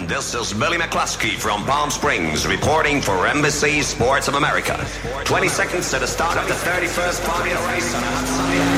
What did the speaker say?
This is Billy McCluskey from Palm Springs reporting for NBC Sports of America. 20 seconds to the start of the 31st Formula race on a hot sunny